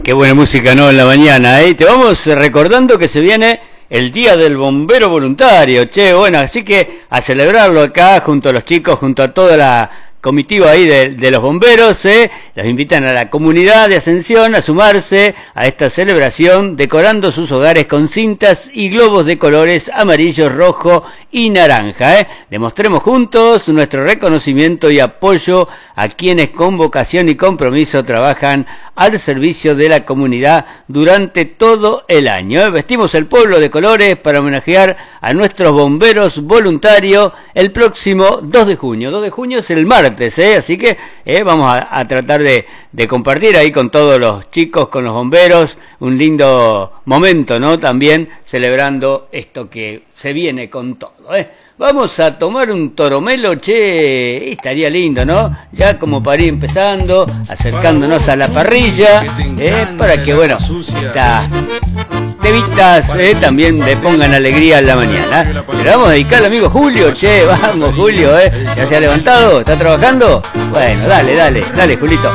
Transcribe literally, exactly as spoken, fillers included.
qué buena música, ¿no? En la mañana, ¿eh? Te vamos recordando que se viene el Día del Bombero Voluntario, che, bueno, así que a celebrarlo acá junto a los chicos, junto a toda la comitiva ahí de, de los bomberos, ¿eh? Los invitan a la comunidad de Ascensión a sumarse a esta celebración, decorando sus hogares con cintas y globos de colores amarillo, rojo y naranja, ¿eh? Demostremos juntos nuestro reconocimiento y apoyo a quienes con vocación y compromiso trabajan al servicio de la comunidad durante todo el año, ¿eh? Vestimos el pueblo de colores para homenajear a nuestros bomberos voluntarios el próximo dos de junio. dos de junio es el martes. ¿Eh? Así que eh, vamos a, a tratar de, de compartir ahí con todos los chicos, con los bomberos, un lindo momento, ¿no? También celebrando esto que se viene con todo, ¿eh? Vamos a tomar un toromelo, che, estaría lindo, ¿no? Ya como para ir empezando, acercándonos a la parrilla, eh, para que, bueno, estas tevitas eh, también le pongan alegría en la mañana. Le vamos a dedicar al amigo Julio, che, vamos Julio, eh. ¿Ya se ha levantado? ¿Está trabajando? Bueno, dale, dale, dale, Julito.